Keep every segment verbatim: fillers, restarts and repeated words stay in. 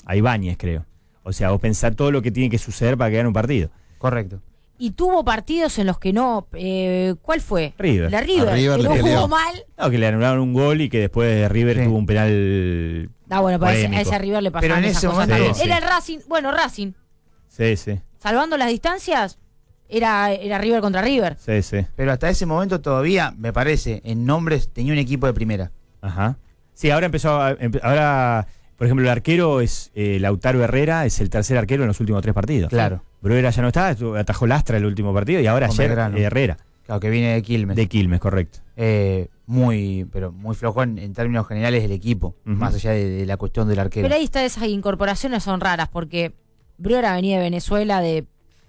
a Ibáñez, creo. O sea, vos pensás todo lo que tiene que suceder para que gane un partido. Correcto. Y tuvo partidos en los que no... Eh, ¿Cuál fue? River. La River, A River que le no peleó. jugó mal. No, que le anularon un gol y que después River Sí. tuvo un penal. Ah, bueno, pero a ese, a polémico. ese River le Pero pasaban en esas ese cosas momento- también. Sí, Era sí. el Racing, bueno, Racing, Sí, sí, salvando las distancias, era, era River contra River. sí, sí. Pero hasta ese momento todavía, me parece, en nombres tenía un equipo de primera. Ajá. Sí, ahora empezó. A, empe- ahora, por ejemplo, el arquero es eh, Lautaro Herrera, es el tercer arquero en los últimos tres partidos. Claro. Bruera ya no está, estuvo- atajó Lastra el último partido y ahora Con ayer Belgrano. eh, Herrera. Claro, que viene de Quilmes. De Quilmes, correcto. Eh, muy, pero muy flojo en, en términos generales del equipo, Ujú. más allá de, de la cuestión del arquero. Pero ahí está, esas incorporaciones son raras, porque Briora venía de Venezuela de...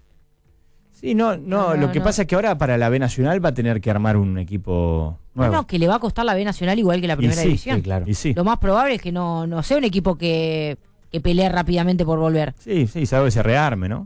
Sí, no, no, No, no, lo que no. pasa es que ahora para la B Nacional va a tener que armar un equipo Nuevo. Bueno, que le va a costar la B Nacional igual que la Y primera sí, división. sí, claro. Y sí, Lo más probable es que no, no sea un equipo que, que pelee rápidamente por volver. sí, sí, salvo que se rearme, ¿no?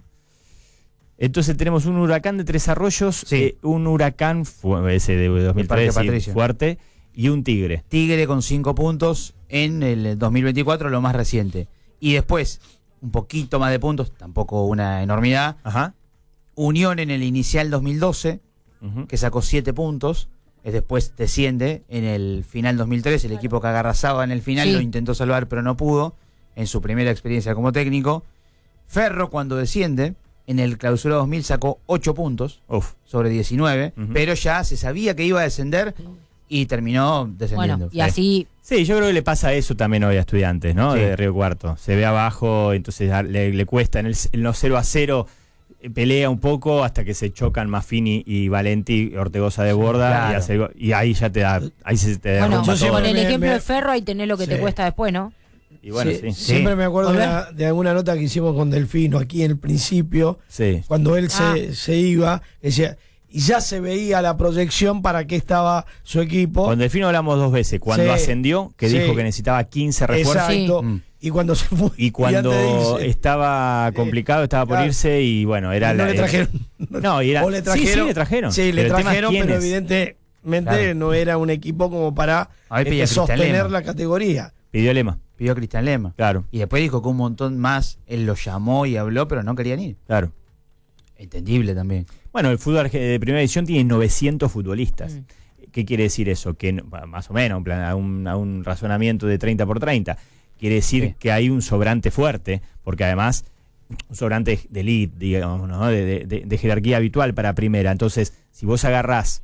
Entonces tenemos un Huracán de Tres Arroyos, Sí. eh, un Huracán, fu- ese de dos mil Parque tres, sí, Patricio. fuerte, y un Tigre. Tigre con cinco puntos en el dos mil veinticuatro, lo más reciente. Y después, un poquito más de puntos, tampoco una enormidad. Ajá. Unión en el inicial dos mil doce, Ujú. que sacó siete puntos. eh, Después desciende en el final dos mil trece, el equipo que agarrasaba en el final Sí. lo intentó salvar, pero no pudo, en su primera experiencia como técnico. Ferro, cuando desciende, en el clausura dos mil sacó ocho puntos Uf. sobre diecinueve, Ujú. pero ya se sabía que iba a descender y terminó descendiendo. Bueno, y así... Sí, yo creo que le pasa eso también hoy a Estudiantes, ¿no? Sí. De Río Cuarto. Se ve abajo, entonces a- le, le cuesta en, el, en los cero a cero, eh, pelea un poco hasta que se chocan Maffini y Valenti, Ortegoza de borda, Claro. y, hace go- y ahí ya te da, ahí se te Bueno, derrumba yo todo. con siempre el me- ejemplo me- de Ferro ahí tenés lo que te Sí. cuesta después, ¿no? Y bueno, sí. Sí, Sí. Siempre me acuerdo de, ¿Volver? la- de alguna nota que hicimos con Delfino aquí en el principio, Sí. cuando él Ah. se, se iba, decía, y ya se veía la proyección para qué estaba su equipo. Con Delfino hablamos dos veces. Cuando Sí. ascendió, que Sí. dijo que necesitaba quince refuerzos. Exacto. Sí. Mm. Y cuando se fue. Y cuando antes de irse, estaba complicado, estaba por claro. irse y bueno, era no la. le trajeron. No, y era. O le Sí, trajeron. sí, le trajeron. Sí, le Pero el tema es trajeron, pero quiénes. evidentemente Claro. no era un equipo como para Ahí este, pedía Cristian sostener Lema. la categoría. Pidió Lema. Pidió a Cristian Lema. Claro, Y después dijo que un montón más, él lo llamó y habló, pero no querían ir. claro. Entendible también. Bueno, el fútbol arge- de primera división tiene novecientos futbolistas. Mm. ¿Qué quiere decir eso? Que no- bueno, más o menos, en plan, a, un, a un razonamiento de treinta por treinta. Quiere decir Sí. que hay un sobrante fuerte, porque además, un sobrante de elite, digamos, ¿no? de, de- de- de jerarquía habitual para primera. Entonces, si vos agarrás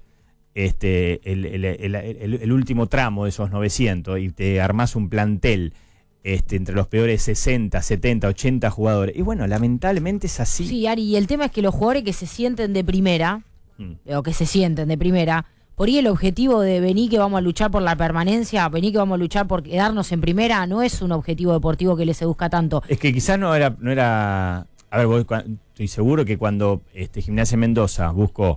este, el, el- el- el- el último tramo de esos novecientos y te armás un plantel este, entre los peores sesenta, setenta, ochenta jugadores, y bueno, lamentablemente es así. Sí, Ari, y el tema es que los jugadores que se sienten de primera, Mm. o que se sienten de primera, por ahí el objetivo de venir que vamos a luchar por la permanencia, venir que vamos a luchar por quedarnos en primera, no es un objetivo deportivo que les seduzca tanto. Es que quizás no era, no era. A ver, vos, cua- estoy seguro que cuando este Gimnasia Mendoza buscó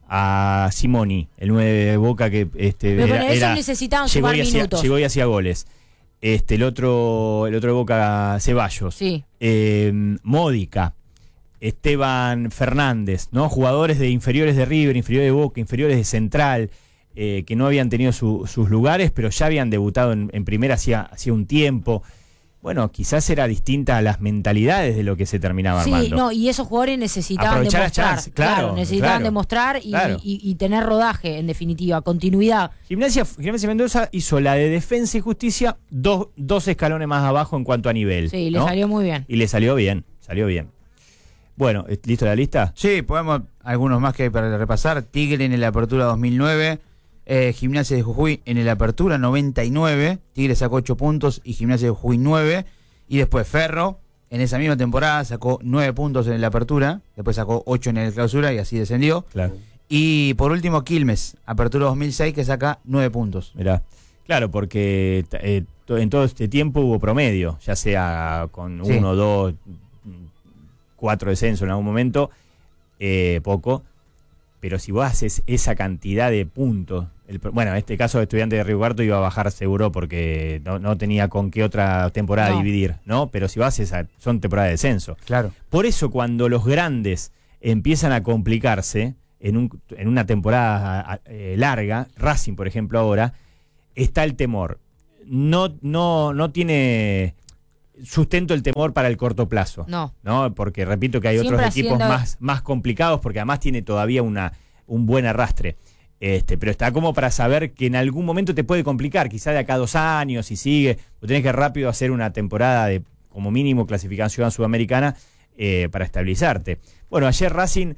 a Simoni, el nueve de Boca que este Pero era- para eso era- necesitaban llegó sumar y hacía, minutos. llegó y hacía goles. Este, el otro, el otro de Boca, Ceballos, Sí, eh, Módica, Esteban Fernández, ¿no? Jugadores de inferiores de River, inferiores de Boca, inferiores de Central, eh, que no habían tenido su- sus lugares, pero ya habían debutado en, en primera hacía, hacía un tiempo. Bueno, quizás era distinta a las mentalidades de lo que se terminaba sí, armando. no, y esos jugadores necesitaban Aprovechar las demostrar, chances, claro, necesitaban claro, demostrar y, claro. y- y tener rodaje, en definitiva, continuidad. Gimnasia, Gimnasia Mendoza hizo la de Defensa y Justicia dos, dos escalones más abajo en cuanto a nivel. Sí, le ¿no? salió muy bien. Y le salió bien, salió bien. Bueno, ¿listo la lista? Sí, podemos, algunos más que hay para repasar. Tigre en el Apertura dos mil nueve, eh, Gimnasia de Jujuy en el Apertura noventa y nueve, Tigre sacó ocho puntos y Gimnasia de Jujuy nueve, y después Ferro, en esa misma temporada sacó nueve puntos en el Apertura, después sacó ocho en el Clausura y así descendió. Claro. Y por último Quilmes, Apertura dos mil seis, que saca nueve puntos. Mirá. Claro, porque eh, to- en todo este tiempo hubo promedio, ya sea con Sí. uno, dos, mm, cuatro descensos en algún momento, eh, poco. Pero si vos haces esa cantidad de puntos, el pro- bueno, en este caso de Estudiante de Río Cuarto iba a bajar seguro porque no, no tenía con qué otra temporada No. dividir, ¿no? Pero si vas a esa, son temporadas de descenso. Claro. Por eso cuando los grandes empiezan a complicarse en, un, en una temporada a- a- eh, larga, Racing por ejemplo ahora, está el temor. No, no, no tiene, sustento el temor para el corto plazo. No. ¿No? Porque repito que hay Siempre otros equipos haciendo- más, más complicados, porque además tiene todavía una, un buen arrastre. Este, pero está como para saber que en algún momento te puede complicar, quizá de acá a dos años, si sigue, o tenés que rápido hacer una temporada de como mínimo clasificación sudamericana eh, para estabilizarte. Bueno, ayer Racing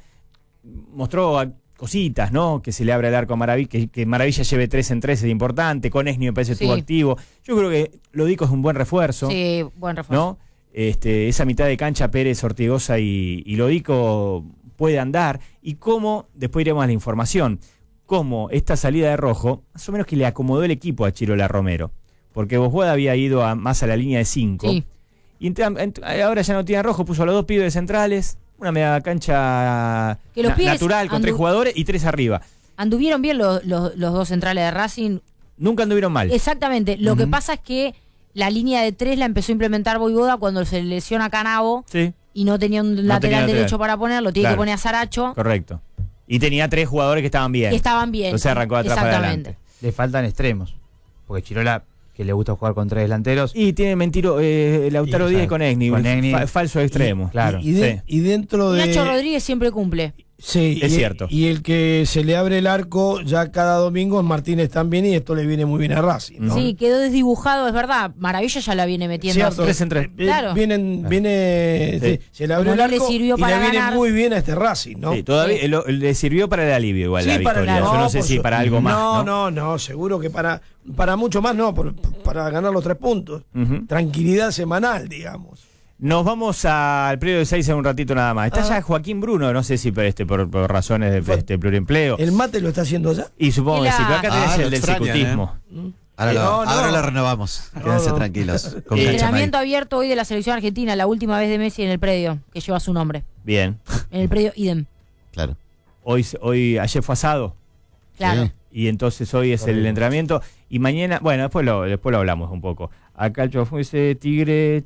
mostró a- cositas, ¿no? Que se le abre el arco a Maravilla, que, que Maravilla lleve tres en tres es importante, con Esni me parece Sí. estuvo activo. Yo creo que Lodico es un buen refuerzo, Sí, buen refuerzo. ¿no? Este, esa mitad de cancha Pérez, Ortigosa y, y Lodico puede andar. Y cómo, después iremos a la información, cómo esta salida de Rojo, más o menos que le acomodó el equipo a Chirola Romero. Porque Bosguada había ido a, más a la línea de cinco. Sí. Y entra- ent- ahora ya no tiene a Rojo, puso a los dos pibes centrales, una media cancha Que los na- pibes natural con andu- tres jugadores y tres arriba. Anduvieron bien los, los, los dos centrales de Racing. Nunca anduvieron mal. Exactamente. Lo que Ujú. pasa es que la línea de tres la empezó a implementar Voivoda cuando se lesiona Canavo Sí, y no tenía un lateral tenía lateral. derecho para ponerlo, tiene Claro. que poner a Saracho. correcto. Y tenía tres jugadores que estaban bien. Que estaban bien. Entonces arrancó de atrás para Exactamente. adelante. Le faltan extremos. Porque Chirola, que le gusta jugar con tres delanteros. Y tiene mentiro, eh, Lautaro Y, Díaz claro, con Egni, con Egni. fa- falso extremo. Claro. Y, y de- Sí. y dentro de. Nacho Rodríguez siempre cumple. Sí, Es y, cierto. Y el que se le abre el arco ya cada domingo es Martínez también, y esto le viene muy bien a Racing, ¿no? Sí, quedó desdibujado, es verdad. Maravilla ya la viene metiendo Cierto. así. Tres en tres. Eh, Claro. Vienen, viene, Sí. sí, se le abre Como el no le arco sirvió y para le viene ganar. muy bien a este Racing, ¿no? Sí, todavía Sí. lo- le sirvió para el alivio igual Sí, la para- victoria. Yo no sé por si su- para algo más. No, No, no, no, seguro que para, para mucho más no, por- para ganar los tres puntos. Ujú. Tranquilidad semanal, digamos. Nos vamos al periodo de seis en un ratito nada más. Está Ah. ya Joaquín Bruno, no sé si por, este, por, por razones de Fue- este, pluriempleo. ¿El mate lo está haciendo allá? Y supongo que Y la- sí, pero acá tenés Ah, el lo del extrañan, cicutismo. Ahora, lo, No, no. ahora lo renovamos. No, Quédense no. tranquilos. Con Eh, Cancha Entrenamiento May. abierto hoy de la selección argentina, la última vez de Messi en el predio, que lleva su nombre. Bien. En el predio idem. Claro. Hoy, hoy, ayer fue asado. Claro. Sí. Y entonces hoy es el entrenamiento. Y mañana, bueno, después lo, después lo hablamos un poco. Acá el Chavo fuese Tigre,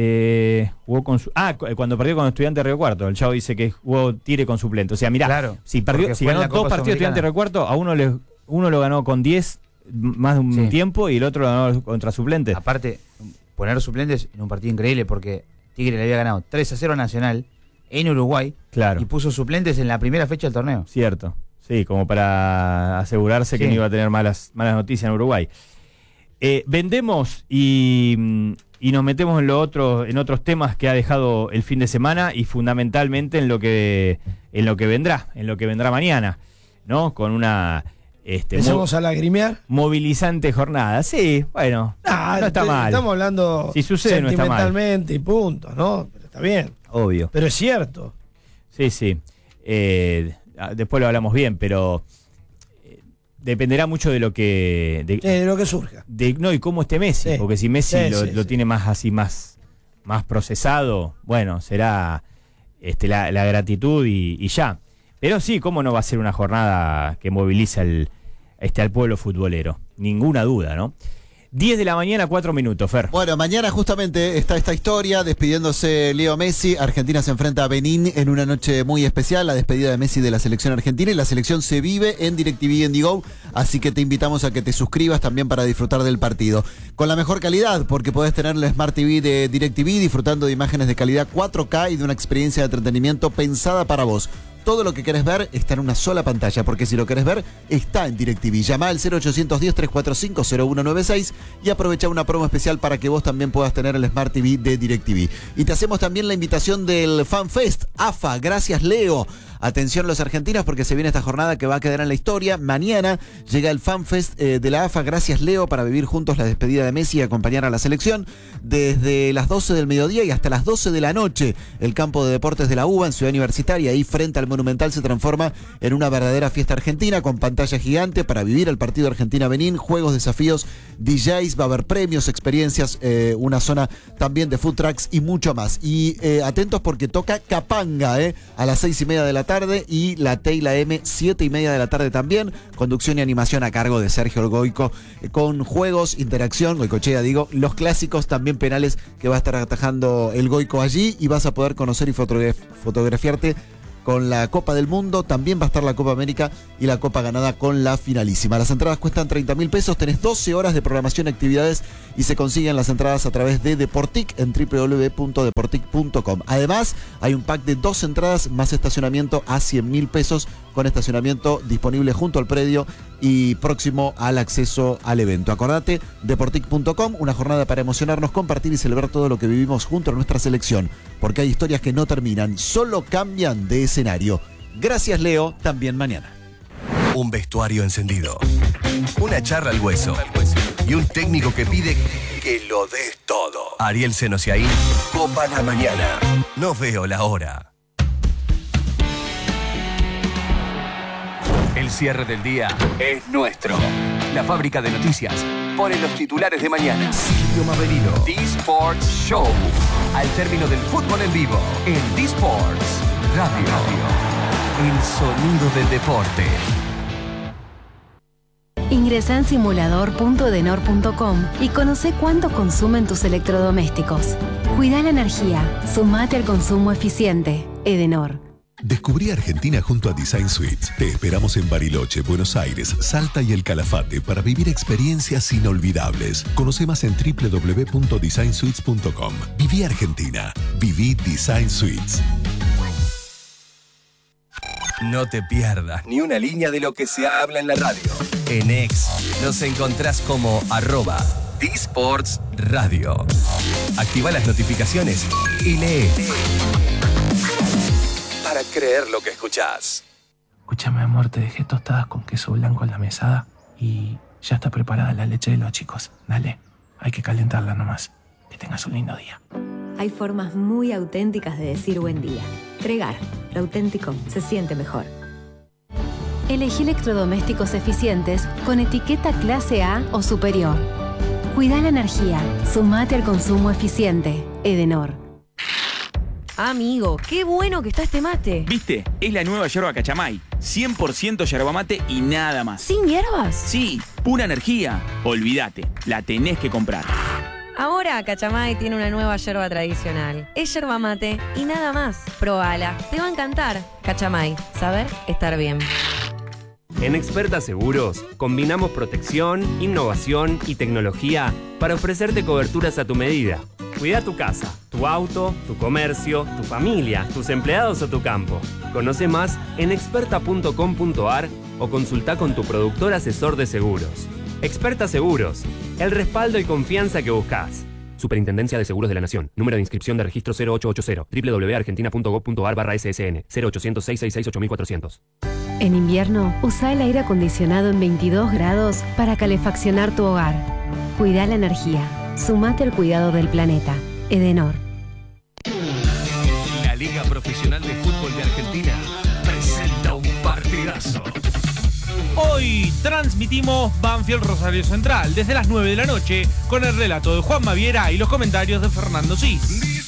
eh, jugó con su. Ah, cu- cuando perdió con Estudiante de Río Cuarto. El Chavo dice que jugó Tigre con suplente. O sea, mirá, Claro, si perdió, porque si fue en ganó la dos Copa partidos Estudiante de Sudamericana. Río Cuarto, a uno le, uno lo ganó con diez m- más de un Sí. tiempo y el otro lo ganó contra suplente. Aparte, poner suplentes en un partido increíble porque Tigre le había ganado tres a cero a Nacional en Uruguay Claro. y puso suplentes en la primera fecha del torneo. Cierto, sí, como para asegurarse que Sí. no iba a tener malas, malas noticias en Uruguay. Eh, vendemos y, mm, y nos metemos en lo otro, en otros temas que ha dejado el fin de semana y fundamentalmente en lo que, en lo que vendrá, en lo que vendrá mañana, ¿no? Con una este, mo- Empezamos a lagrimear. movilizante jornada. Sí, bueno, Ah, no está te- mal. Estamos hablando Si sucede, no está mal. sentimentalmente y punto, ¿no? Pero está bien. Obvio. Pero es cierto. Sí, sí. Eh, ah, después lo hablamos bien, pero eh, dependerá mucho de lo que... de- Eh, lo que surja. de, no, y cómo esté Messi, Sí. porque si Messi Sí, lo, sí, lo sí. tiene más así, más, más procesado, bueno, será este, la, la gratitud y, y ya. Pero sí, cómo no va a ser una jornada que moviliza el, este, al pueblo futbolero, ninguna duda, ¿no? diez de la mañana, cuatro minutos, Fer. Bueno, mañana justamente está esta historia, despidiéndose Leo Messi. Argentina se enfrenta a Benín en una noche muy especial, la despedida de Messi de la selección argentina, y la selección se vive en DirecTV y en Digo, así que te invitamos a que te suscribas también para disfrutar del partido. Con la mejor calidad, porque podés tener la Smart T V de DirecTV disfrutando de imágenes de calidad cuatro K y de una experiencia de entretenimiento pensada para vos. Todo lo que querés ver está en una sola pantalla, porque si lo querés ver, está en DirecTV. Llama al cero ochocientos diez, trescientos cuarenta y cinco, cero uno nueve seis y aprovecha una promo especial para que vos también puedas tener el Smart T V de DirecTV. Y te hacemos también la invitación del FanFest A F A. Gracias, Leo. Atención los argentinos, porque se viene esta jornada que va a quedar en la historia. Mañana llega el FanFest eh, de la A F A. Gracias, Leo, para vivir juntos la despedida de Messi y acompañar a la selección. Desde las doce del mediodía y hasta las doce de la noche, el campo de deportes de la U B A en Ciudad Universitaria, ahí frente al Monumental, se transforma en una verdadera fiesta argentina con pantalla gigante para vivir el partido Argentina-Benín, juegos, desafíos, D Js, va a haber premios, experiencias, eh, una zona también de food trucks y mucho más. Y eh, atentos porque toca Capanga eh, a las seis y media de la tarde y la T y la M siete y media de la tarde también. Conducción y animación a cargo de Sergio El Goico, eh, con juegos, interacción, Goicochea digo, los clásicos, también penales que va a estar atajando el Goico allí, y vas a poder conocer y fotograf- fotografiarte con la Copa del Mundo, también va a estar la Copa América y la Copa ganada con la finalísima. Las entradas cuestan treinta mil pesos, tenés doce horas de programación y actividades y se consiguen las entradas a través de Deportic en doble u doble u doble u punto deportic punto com. Además, hay un pack de dos entradas más estacionamiento a cien mil pesos, con estacionamiento disponible junto al predio y próximo al acceso al evento. Acordate, deportic punto com, una jornada para emocionarnos, compartir y celebrar todo lo que vivimos junto a nuestra selección, porque hay historias que no terminan, solo cambian de escenario. Gracias, Leo, también mañana. Un vestuario encendido, una charla al hueso y un técnico que pide que lo des todo. Ariel Senosiaín, Copa la Mañana. No veo la hora. El cierre del día es nuestro. La fábrica de noticias pone los titulares de mañana. Silvio Maverino, D-Sports Show. Al término del fútbol en vivo, en D-Sports Radio. El sonido del deporte. Ingresa en simulador punto edenor punto com y conoce cuánto consumen tus electrodomésticos. Cuida la energía. Sumate al consumo eficiente. Edenor. Descubrí Argentina junto a Design Suites. Te esperamos en Bariloche, Buenos Aires, Salta y El Calafate para vivir experiencias inolvidables. Conoce más en doble u doble u doble u punto design suites punto com. Viví Argentina. Viví Design Suites. No te pierdas ni una línea de lo que se habla en la radio. En X nos encontrás como arroba D-Sports Radio. Activa las notificaciones y lee. Para creer lo que escuchás. Escúchame, amor, te dejé tostadas con queso blanco en la mesada y ya está preparada la leche de los chicos. Dale, hay que calentarla nomás. Que tengas un lindo día. Hay formas muy auténticas de decir buen día. Tregar, lo auténtico se siente mejor. Elegí electrodomésticos eficientes con etiqueta clase A o superior. Cuida la energía. Sumate al consumo eficiente. Edenor. Amigo, qué bueno que está este mate. ¿Viste? Es la nueva yerba Cachamay. cien por ciento yerba mate y nada más. ¿Sin hierbas? Sí, pura energía. Olvídate, la tenés que comprar. Ahora Cachamay tiene una nueva yerba tradicional. Es yerba mate y nada más. Probala, te va a encantar. Cachamay, saber estar bien. En Experta Seguros, combinamos protección, innovación y tecnología para ofrecerte coberturas a tu medida. Cuida tu casa, tu auto, tu comercio, tu familia, tus empleados o tu campo. Conoce más en experta punto com punto ar o consulta con tu productor asesor de seguros. Experta Seguros, el respaldo y confianza que buscas. Superintendencia de Seguros de la Nación. Número de inscripción de registro cero ocho ocho cero. doble u doble u doble u punto argentina punto gob punto ar barra ese ese ene. cero ochocientos, seiscientos sesenta y seis, ocho cuatrocientos. En invierno, usa el aire acondicionado en veintidós grados para calefaccionar tu hogar. Cuida la energía. Sumate al cuidado del planeta. Edenor. La Liga Profesional de Fútbol de Argentina presenta un partidazo. Hoy transmitimos Banfield Rosario Central desde las nueve de la noche con el relato de Juan Maviera y los comentarios de Fernando Cis.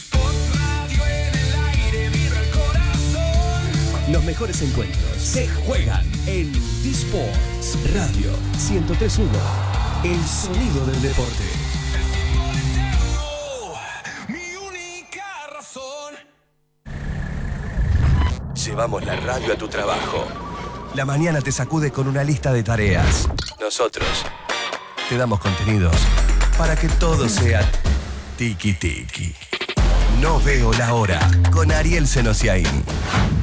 Los mejores encuentros se juegan en D-Sports Radio ciento tres punto uno. El sonido del deporte. Llevamos la radio a tu trabajo. La mañana te sacude con una lista de tareas. Nosotros te damos contenidos para que todo sea tiki tiki. No veo la hora con Ariel Senosiaín.